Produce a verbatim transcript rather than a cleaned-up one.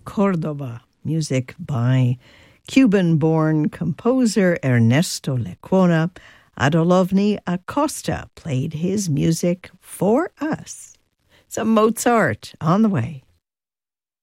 Córdoba, music by Cuban-born composer Ernesto Lecuona. Adolovny Acosta played his music for us. Some Mozart on the way.